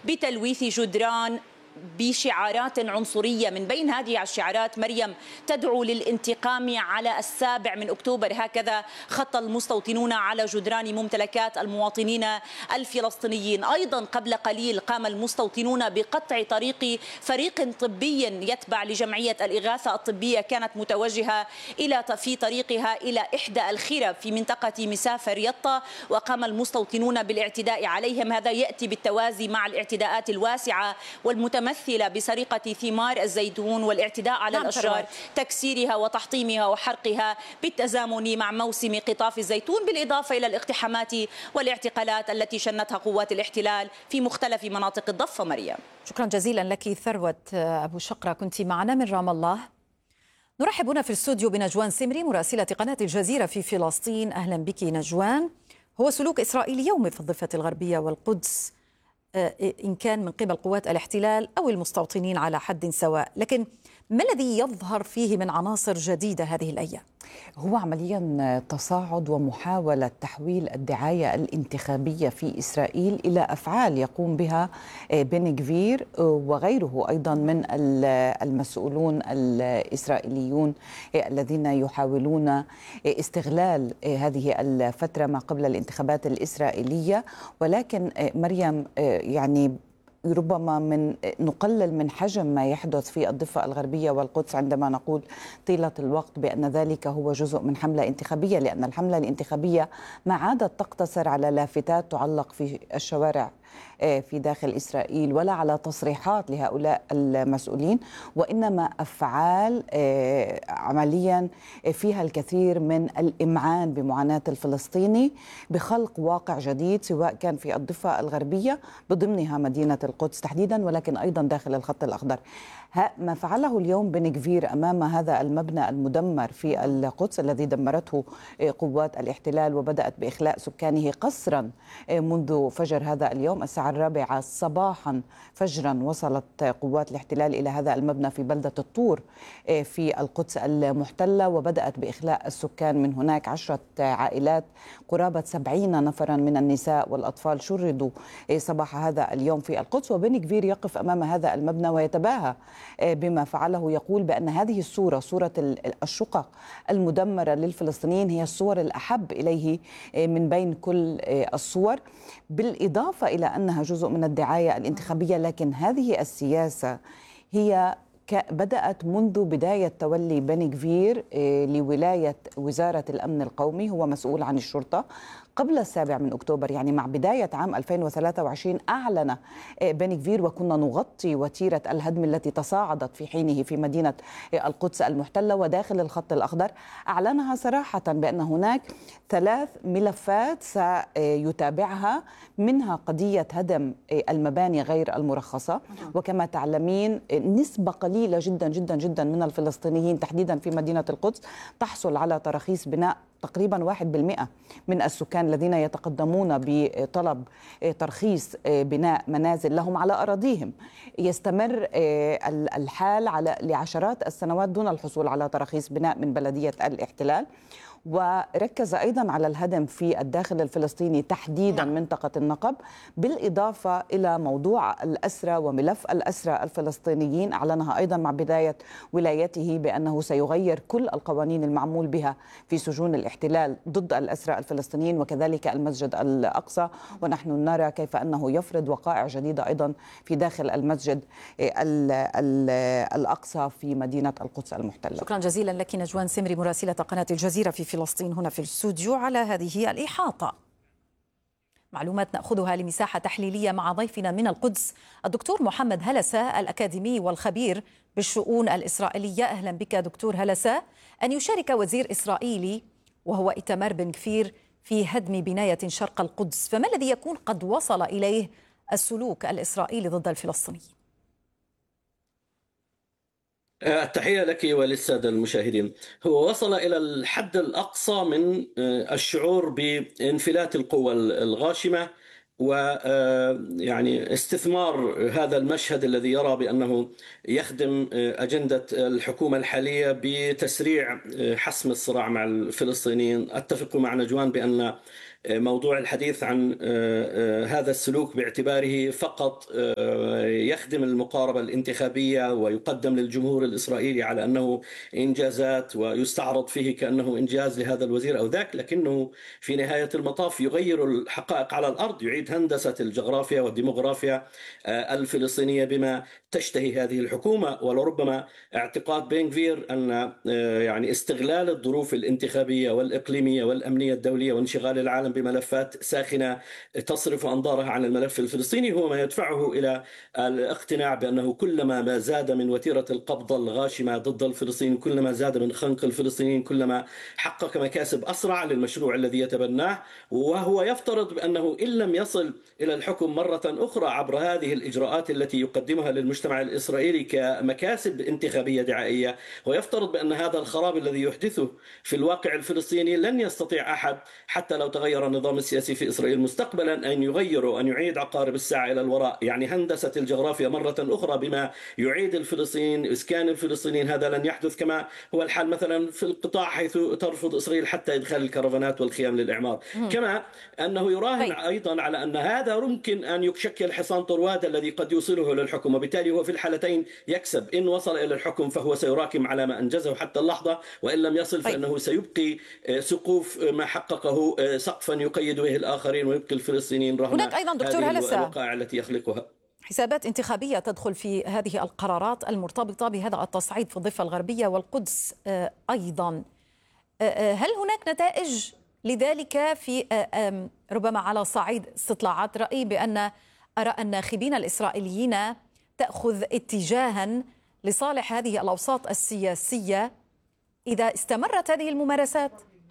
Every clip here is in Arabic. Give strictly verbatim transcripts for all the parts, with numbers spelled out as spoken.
بتلويث جدران بشعارات عنصرية. من بين هذه الشعارات مريم تدعو للانتقام على السابع من أكتوبر، هكذا خط المستوطنون على جدران ممتلكات المواطنين الفلسطينيين. أيضا قبل قليل قام المستوطنون بقطع طريق فريق طبي يتبع لجمعية الإغاثة الطبية كانت متوجهة إلى في طريقها إلى إحدى الخرب في منطقة مسافر يطا، وقام المستوطنون بالاعتداء عليهم. هذا يأتي بالتوازي مع الاعتداءات الواسعة والمتمثلة بسرقة ثمار الزيتون والاعتداء على نعم الأشجار، تكسيرها وتحطيمها وحرقها بالتزامن مع موسم قطاف الزيتون، بالإضافة إلى الاقتحامات والاعتقالات التي شنتها قوات الاحتلال في مختلف مناطق الضفة. مريم، شكرا جزيلا لك. ثروت أبو شقرة كنت معنا من رام الله. نرحب هنا في الاستوديو بنجوان سمري مراسلة قناة الجزيرة في فلسطين. أهلا بك نجوان. هو سلوك إسرائيل يومي في الضفة الغربية والقدس، إن كان من قبل قوات الاحتلال أو المستوطنين على حد سواء، لكن ما الذي يظهر فيه من عناصر جديدة هذه الأيام؟ هو عمليا تصاعد ومحاولة تحويل الدعاية الانتخابية في إسرائيل إلى أفعال يقوم بها بن غفير وغيره أيضا من المسؤولون الإسرائيليون الذين يحاولون استغلال هذه الفترة ما قبل الانتخابات الإسرائيلية. ولكن مريم، يعني ربما من نقلل من حجم ما يحدث في الضفة الغربية والقدس عندما نقول طيلة الوقت بأن ذلك هو جزء من حملة انتخابية، لأن الحملة الانتخابية ما عادت تقتصر على لافتات تعلق في الشوارع في داخل إسرائيل ولا على تصريحات لهؤلاء المسؤولين، وإنما أفعال عمليا فيها الكثير من الإمعان بمعاناة الفلسطيني بخلق واقع جديد، سواء كان في الضفة الغربية بضمنها مدينة القدس تحديدا، ولكن أيضا داخل الخط الأخضر. ما فعله اليوم بن غفير أمام هذا المبنى المدمر في القدس الذي دمرته قوات الاحتلال وبدأت بإخلاء سكانه قسرا منذ فجر هذا اليوم الساعة الرابعة صباحا فجرا، وصلت قوات الاحتلال إلى هذا المبنى في بلدة الطور في القدس المحتلة وبدأت بإخلاء السكان من هناك. عشرة عائلات قرابة سبعين نفرا من النساء والأطفال شردوا صباح هذا اليوم في القدس. وبن غفير يقف أمام هذا المبنى ويتباهى بما فعله، يقول بأن هذه الصورة، صورة الشقق المدمرة للفلسطينيين، هي الصور الأحب إليه من بين كل الصور، بالإضافة إلى أنها جزء من الدعاية الانتخابية. لكن هذه السياسة هي بدأت منذ بداية تولي بن غفير لولاية وزارة الأمن القومي، هو مسؤول عن الشرطة قبل السابع من أكتوبر، يعني مع بداية عام ألفين وثلاثة وعشرين أعلن بن غفير وكنا نغطي وتيرة الهدم التي تصاعدت في حينه في مدينة القدس المحتلة وداخل الخط الأخضر، أعلنها صراحة بأن هناك ثلاث ملفات سيتابعها، منها قضية هدم المباني غير المرخصة. وكما تعلمين نسبة قليلة جدا جدا جدا من الفلسطينيين تحديدا في مدينة القدس تحصل على تراخيص بناء، تقريبا واحد بالمئة من السكان الذين يتقدمون بطلب ترخيص بناء منازل لهم على أراضيهم. يستمر الحال على لعشرات السنوات دون الحصول على تراخيص بناء من بلدية الاحتلال. وركز أيضا على الهدم في الداخل الفلسطيني تحديدا منطقة النقب، بالإضافة إلى موضوع الأسرى وملف الأسرى الفلسطينيين، أعلنها أيضا مع بداية ولايته بأنه سيغير كل القوانين المعمول بها في سجون الاحتلال ضد الأسرى الفلسطينيين وكذلك المسجد الأقصى. ونحن نرى كيف أنه يفرض وقائع جديدة أيضا في داخل المسجد الأقصى في مدينة القدس المحتلة. شكرا جزيلا لك نجوان سمري مراسلة قناة الجزيرة في فلسطين هنا في الاستوديو على هذه الإحاطة. معلومات نأخذها لمساحة تحليلية مع ضيفنا من القدس الدكتور محمد هلسة الأكاديمي والخبير بالشؤون الإسرائيلية. أهلا بك دكتور هلسة. أن يشارك وزير إسرائيلي وهو إيتمار بن غفير في هدم بناية شرق القدس، فما الذي يكون قد وصل إليه السلوك الإسرائيلي ضد الفلسطينيين؟ التحية لك وللسادة المشاهدين. هو وصل إلى الحد الأقصى من الشعور بانفلات القوى الغاشمة ويعني استثمار هذا المشهد الذي يرى بأنه يخدم أجندة الحكومة الحالية بتسريع حسم الصراع مع الفلسطينيين. أتفق مع نجوان بأن موضوع الحديث عن هذا السلوك باعتباره فقط يخدم المقاربة الانتخابية ويقدم للجمهور الإسرائيلي على أنه إنجازات ويستعرض فيه كأنه إنجاز لهذا الوزير أو ذاك، لكنه في نهاية المطاف يغير الحقائق على الأرض، يعيد هندسة الجغرافيا والديموغرافيا الفلسطينية بما تشتهي هذه الحكومة. ولربما اعتقاد بن غفير أن يعني استغلال الظروف الانتخابية والإقليمية والأمنية الدولية وانشغال العالم بملفات ساخنة تصرف أنظارها عن الملف الفلسطيني هو ما يدفعه إلى الاقتناع بأنه كلما ما زاد من وتيرة القبضة الغاشمة ضد الفلسطينيين، كلما زاد من خنق الفلسطينيين، كلما حقق مكاسب أسرع للمشروع الذي يتبناه. وهو يفترض بأنه إن لم يصل إلى الحكم مرة أخرى عبر هذه الإجراءات التي يقدمها للمجتمع الإسرائيلي كمكاسب انتخابية دعائية، ويفترض بأن هذا الخراب الذي يحدثه في الواقع الفلسطيني لن يستطيع أحد حتى لو تغير النظام السياسي في إسرائيل مستقبلا أن يغيره، أن يعيد عقارب الساعة إلى الوراء، يعني هندسة الجغرافيا مرة أخرى بما يعيد الفلسطينيين إسكان الفلسطينيين. هذا لن يحدث كما هو الحال مثلا في القطاع، حيث ترفض إسرائيل حتى إدخال الكرفانات والخيام للإعمار. مم. كما أنه يراهن طيب. أيضا على أن هذا يمكن أن يشكل حصان طرواد الذي قد يوصله للحكم، وبالتالي هو في الحالتين يكسب. إن وصل إلى الحكم فهو سيراكم على ما أنجزه حتى اللحظة، وإن لم يصل طيب. فإنه سيبقي سقوف ما حققه، سقفا يقيد به الآخرين ويبقي الفلسطينيين رهن هناك أيضا دكتور هلسة الوقائع التي يخلقها حسابات انتخابية تدخل في هذه القرارات المرتبطة بهذا التصعيد في الضفة الغربية والقدس أيضا. هل هناك نتائج لذلك في ربما على صعيد استطلاعات رأي بأن آراء الناخبين الإسرائيليين تأخذ اتجاها لصالح هذه الأوساط السياسية إذا استمرت هذه الممارسات؟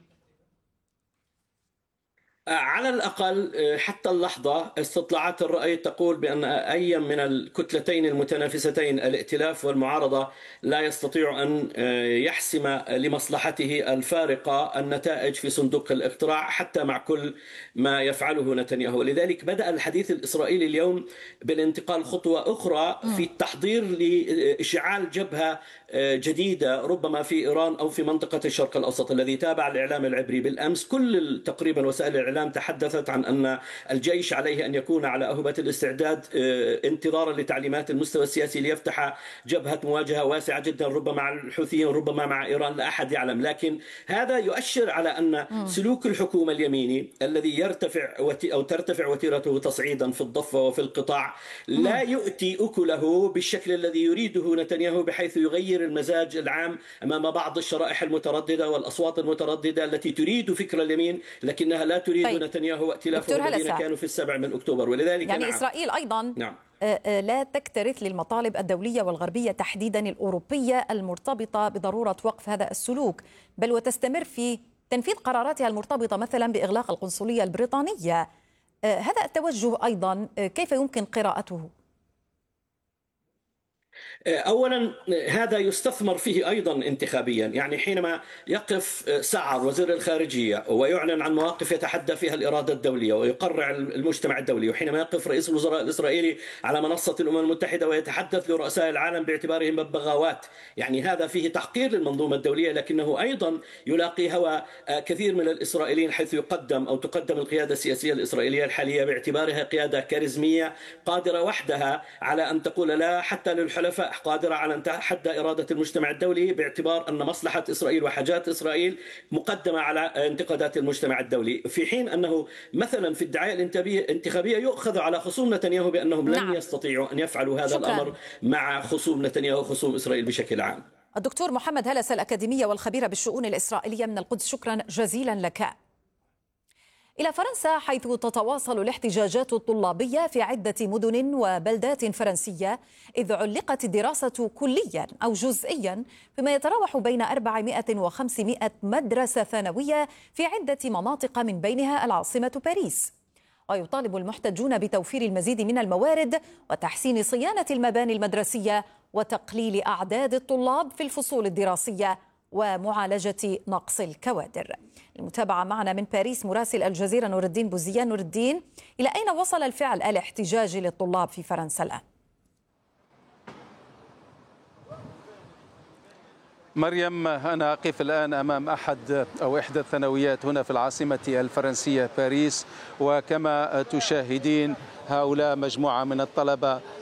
على الأقل حتى اللحظة استطلاعات الرأي تقول بأن أي من الكتلتين المتنافستين الائتلاف والمعارضة لا يستطيع أن يحسم لمصلحته الفارقة النتائج في صندوق الاقتراع حتى مع كل ما يفعله نتنياهو. لذلك بدأ الحديث الإسرائيلي اليوم بالانتقال خطوة أخرى في التحضير لإشعال جبهة جديدة ربما في إيران أو في منطقة الشرق الأوسط. الذي تابع الإعلام العبري بالأمس كل تقريبا وسائل الإعلام تحدثت عن أن الجيش عليه أن يكون على أهبة الاستعداد انتظارا لتعليمات المستوى السياسي ليفتح جبهة مواجهة واسعة جدا ربما مع الحوثيين ربما مع إيران، لا أحد يعلم. لكن هذا يؤشر على أن سلوك الحكومة اليميني الذي يرتفع أو ترتفع وتيرته تصعيدا في الضفة وفي القطاع لا يؤتي أكله بالشكل الذي يريده نتنياهو، بحيث يغير المزاج العام أمام بعض الشرائح المترددة والأصوات المترددة التي تريد فكر اليمين لكنها لا تريد طيب. نتنياهو وائتلافه الذين كانوا في السابع من أكتوبر. ولذلك يعني نعم. إسرائيل أيضا نعم. لا تكترث للمطالب الدولية والغربية تحديدا الأوروبية المرتبطة بضرورة وقف هذا السلوك، بل وتستمر في تنفيذ قراراتها المرتبطة مثلا بإغلاق القنصلية البريطانية. هذا التوجه أيضا كيف يمكن قراءته؟ أولا هذا يستثمر فيه أيضا انتخابيا، يعني حينما يقف سعر وزير الخارجية ويعلن عن مواقف يتحدى فيها الإرادة الدولية ويقرع المجتمع الدولي، وحينما يقف رئيس الوزراء الإسرائيلي على منصة الأمم المتحدة ويتحدث لرؤساء العالم باعتبارهم ببغاوات، يعني هذا فيه تحقير للمنظومة الدولية، لكنه أيضا يلاقي هوى كثير من الإسرائيليين حيث يقدم أو تقدم القيادة السياسية الإسرائيلية الحالية باعتبارها قيادة كاريزمية قادرة وحدها على أن تقول لا حتى للحلفاء، قادرة على أن تتحدى إرادة المجتمع الدولي باعتبار أن مصلحة إسرائيل وحاجات إسرائيل مقدمة على انتقادات المجتمع الدولي، في حين أنه مثلا في الدعاية الانتخابية يؤخذ على خصوم نتنياهو بأنهم لن نعم. يستطيعوا أن يفعلوا هذا شكرا. الأمر مع خصوم نتنياهو خصوم إسرائيل بشكل عام. الدكتور محمد هلس الأكاديمية والخبير بالشؤون الإسرائيلية من القدس، شكرا جزيلا لك. إلى فرنسا، حيث تتواصل الاحتجاجات الطلابية في عدة مدن وبلدات فرنسية، إذ علقت الدراسة كليا أو جزئيا فيما يتراوح بين أربعمائة وخمسمائة مدرسة ثانوية في عدة مناطق من بينها العاصمة باريس. ويطالب المحتجون بتوفير المزيد من الموارد وتحسين صيانة المباني المدرسية وتقليل أعداد الطلاب في الفصول الدراسية ومعالجة نقص الكوادر. المتابعة معنا من باريس مراسل الجزيرة نور الدين بوزيان. نور الدين، إلى أين وصل الفعل الاحتجاجي للطلاب في فرنسا الآن؟ مريم، أنا أقف الآن أمام أحد أو إحدى الثانويات هنا في العاصمة الفرنسية باريس، وكما تشاهدين هؤلاء مجموعة من الطلبة